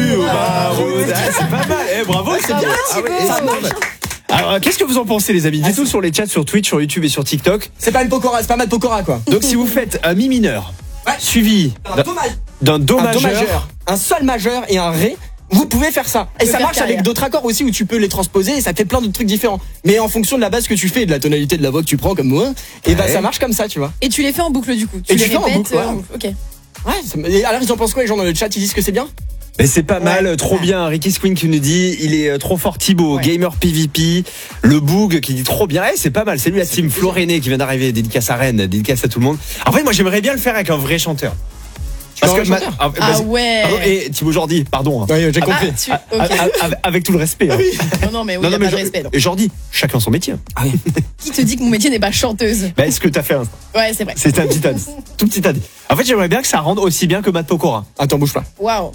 Bienvenue au Baroud. C'est pas mal. Bravo, c'est bien. Ça marche. Alors, qu'est-ce que vous en pensez, les amis? Dites-nous sur les chats, sur Twitch, sur YouTube et sur TikTok. C'est pas une pokora, c'est pas mal pokora, quoi. Donc, si vous faites un mi mineur, suivi d'un do majeur, un sol majeur et un ré, vous pouvez faire ça. Et ça marche avec d'autres accords aussi où tu peux les transposer et ça fait plein de trucs différents. Mais en fonction de la base que tu fais et de la tonalité de la voix que tu prends comme moi, et bah ça marche comme ça, tu vois. Et tu les fais en boucle du coup. Tu les répètes en boucle, ok. Ouais, alors ils en pensent quoi les gens dans le chat? Ils disent que c'est bien? Mais c'est pas mal, trop bien. Ricky Squin qui nous dit, il est trop fort Thibaut, gamer PVP, le Boog qui dit trop bien. C'est pas mal, c'est lui la team Floréné qui vient d'arriver, dédicace à Rennes, dédicace à tout le monde. En fait, moi j'aimerais bien le faire avec un vrai chanteur. Parce que ouais. Pardon, et Thibaut Jordi, pardon. Ouais, j'ai compris. Avec tout le respect. Non, mais oui, y a pas de respect. Et Jordi, chacun son métier. Ah oui. Qui te dit que mon métier n'est pas chanteuse? Bah, est-ce que t'as fait un... Ouais, c'est vrai. C'est un petit indice. Tout petit indice. En fait, j'aimerais bien que ça rende aussi bien que Matt Pokora. Attends, bouge pas. Waouh.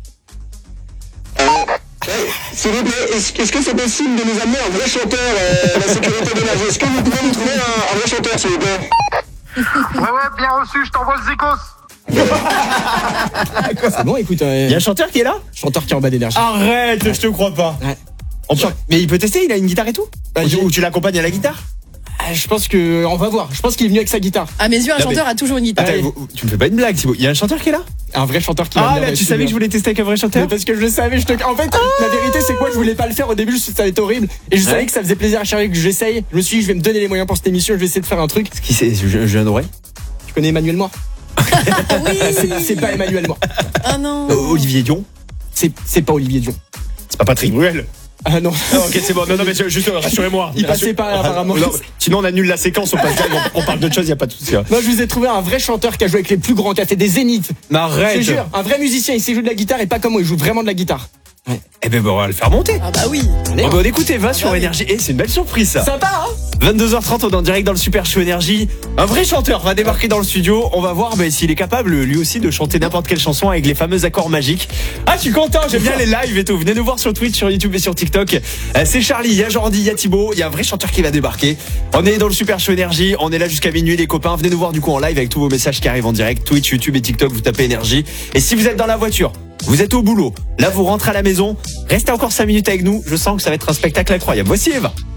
S'il vous plaît, est-ce que c'est possible de nous amener un vrai chanteur à la sécurité de la. Est-ce que vous pouvez nous trouver un vrai chanteur, s'il vous plaît? Ouais, bien reçu, je t'envoie le zikos. C'est bon, écoute. Il y a un chanteur qui est là? Chanteur qui est en bas d'énergie. Arrête, je te crois pas. Ouais. Mais il peut tester, il a une guitare et tout? Ou tu l'accompagnes à la guitare? Je pense que. On va voir. Je pense qu'il est venu avec sa guitare. À mes yeux, un chanteur a toujours une guitare. Attends, tu me fais pas une blague, Thibaut. Il y a un chanteur qui est là? Un vrai chanteur qui va venir. Ah, là, tu savais que je voulais tester avec un vrai chanteur? Mais parce que je le savais, en fait, la vérité c'est quoi, je voulais pas le faire au début, ça allait être horrible. Et je savais que ça faisait plaisir à Charlie que j'essaye. Je me suis dit, je vais me donner les moyens pour cette émission, je vais essayer de faire un truc. Qui c'est? Je viens d'oreille. Tu connais Emmanuel Moir? Oui. C'est pas Emmanuel Moir. Ah non. Olivier Dion? C'est pas Olivier Dion. C'est pas Patrick Bruel? Ah non. Ok, c'est bon. Non, mais juste rassurez-moi. Il passait pas apparemment. Non, sinon on annule la séquence, on parle d'autre chose, y a pas de souci. Moi je vous ai trouvé un vrai chanteur qui a joué avec les plus grands, qui a fait des zéniths. Mais arrête. Je te jure, un vrai musicien, il sait jouer de la guitare et pas comme moi, il joue vraiment de la guitare. Ouais. Eh ben on va le faire monter. Ah bah oui. On va écouter va sur Énergie. Et c'est une belle surprise ça. Sympa hein. 22h30, on est en direct dans le Super Show Énergie. Un vrai chanteur va débarquer dans le studio. On va voir s'il est capable lui aussi de chanter n'importe quelle chanson avec les fameux accords magiques. Ah, je suis content, j'aime bien les lives et tout. Venez nous voir sur Twitch, sur YouTube et sur TikTok. C'est Charlie, il y a Jordi, il y a Thibaut, il y a un vrai chanteur qui va débarquer. On est dans le Super Show Énergie, on est là jusqu'à minuit les copains. Venez nous voir du coup en live avec tous vos messages qui arrivent en direct. Twitch, YouTube et TikTok, vous tapez Énergie. Et si vous êtes dans la voiture, vous êtes au boulot, là vous rentrez à la maison, restez encore 5 minutes avec nous. Je sens que ça va être un spectacle incroyable. Voici Eva.